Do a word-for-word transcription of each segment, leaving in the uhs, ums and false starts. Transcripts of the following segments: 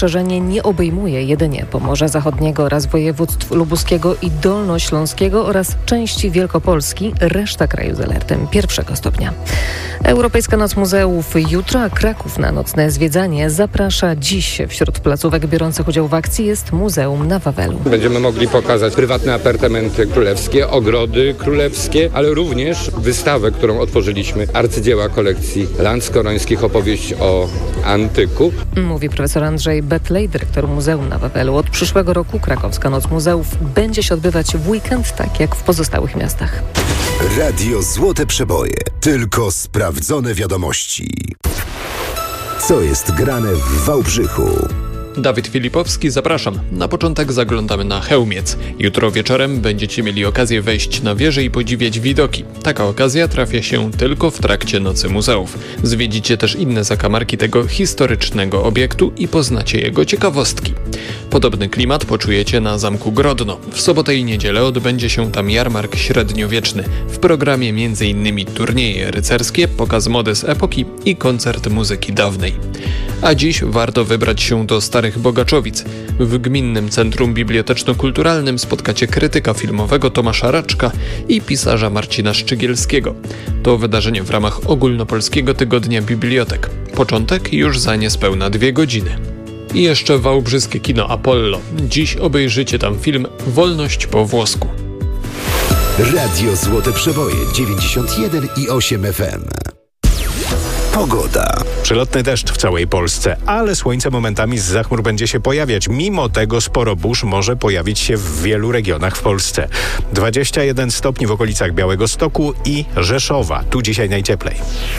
rozszerzenie nie obejmuje jedynie Pomorza Zachodniego oraz województw lubuskiego i dolnośląskiego oraz części Wielkopolski, reszta kraju z alertem pierwszego stopnia. Europejska Noc Muzeów jutro, a Kraków na nocne zwiedzanie zaprasza dziś. Wśród placówek biorących udział w akcji jest Muzeum na Wawelu. Będziemy mogli pokazać prywatne apartamenty królewskie, ogrody królewskie, ale również wystawę, którą otworzyliśmy, arcydzieła kolekcji Landskorońskich, opowieść o antyku. Mówi profesor Andrzej Betlej, dyrektor Muzeum na Wawelu. Od przyszłego roku Krakowska Noc Muzeów będzie się odbywać w weekend, tak jak w pozostałych miastach. Radio Złote Przeboje. Tylko sprawdzone wiadomości. Co jest grane w Wałbrzychu? Dawid Filipowski, zapraszam. Na początek zaglądamy na Chełmiec. Jutro wieczorem będziecie mieli okazję wejść na wieżę i podziwiać widoki. Taka okazja trafia się tylko w trakcie Nocy Muzeów. Zwiedzicie też inne zakamarki tego historycznego obiektu i poznacie jego ciekawostki. Podobny klimat poczujecie na Zamku Grodno. W sobotę i niedzielę odbędzie się tam jarmark średniowieczny. W programie m.in. turnieje rycerskie, pokaz mody z epoki i koncert muzyki dawnej. A dziś warto wybrać się do Starych Bogaczowic. W Gminnym Centrum Biblioteczno-Kulturalnym spotkacie krytyka filmowego Tomasza Raczka i pisarza Marcina Szczygielskiego. To wydarzenie w ramach Ogólnopolskiego Tygodnia Bibliotek. Początek już za niespełna dwie godziny. I jeszcze wałbrzyskie kino Apollo. Dziś obejrzycie tam film Wolność po włosku. Radio Złote Przeboje dziewięćdziesiąt jeden i osiem F M. Pogoda. Przelotny deszcz w całej Polsce, ale słońce momentami zza chmur będzie się pojawiać. Mimo tego sporo burz może pojawić się w wielu regionach w Polsce. dwadzieścia jeden stopni w okolicach Białegostoku i Rzeszowa. Tu dzisiaj najcieplej.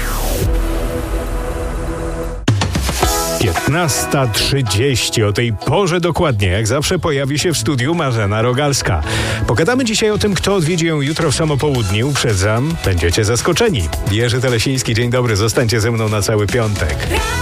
piętnasta trzydzieści. O tej porze dokładnie, jak zawsze, pojawi się w studiu Marzena Rogalska. Pogadamy dzisiaj o tym, kto odwiedzi ją jutro w samo południe. Uprzedzam, będziecie zaskoczeni. Jerzy Telesiński, dzień dobry, zostańcie ze mną na cały piątek.